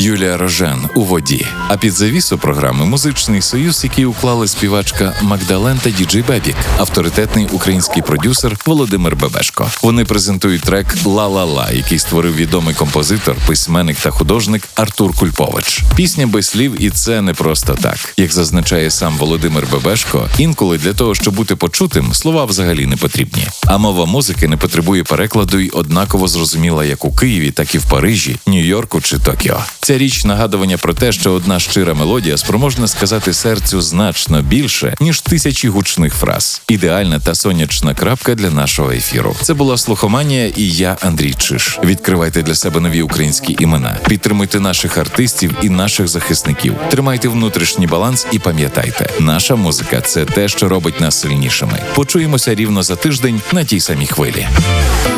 Юлія Рожен «У воді». А під завісу програми музичний союз, який уклали співачка Магдален та діджей Бебік, авторитетний український продюсер Володимир Бебешко. Вони презентують трек «Ла-ла-ла», який створив відомий композитор, письменник та художник Артур Кульпович. Пісня без слів, і це не просто так. Як зазначає сам Володимир Бебешко, інколи для того, щоб бути почутим, слова взагалі не потрібні. А мова музики не потребує перекладу й однаково зрозуміла як у Києві, так і в Парижі, Нью-Йорку чи Токіо. Ця річ нагадування про те, що одна щира мелодія спроможна сказати серцю значно більше, ніж тисячі гучних фраз. Ідеальна та сонячна крапка для нашого ефіру. Це була «Слухоманія» і я, Андрій Чиш. Відкривайте для себе нові українські імена. Підтримуйте наших артистів і наших захисників. Тримайте внутрішній баланс і пам'ятайте, наша музика – це те, що робить нас сильнішими. Почуємося рівно за тиждень на тій самій хвилі.